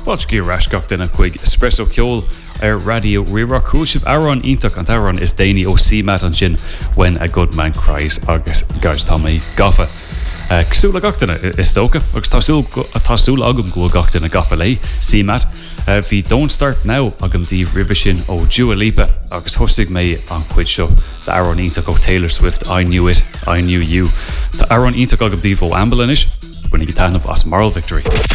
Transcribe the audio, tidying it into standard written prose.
Botcí rascach duna chuig espresso ceol ar radio Rirá cúisih Aaron ítach an Aaron is déine ó CMAT an sin when a good man cries agus gars tá mé gafa. Cosúla gachtainna is tóca agus tásúla agam go gachtainna gafa lei CMAT. Bhí Don't Start Now agam dí ribe sin ó Dua Lipa agus thosaigh mé an chuid seo the Aaron ítach ó Taylor Swift I Knew It, I Knew You. Tá Aaron ítach agam díh ó Ambulanis bunig táineamh as Moral Victory.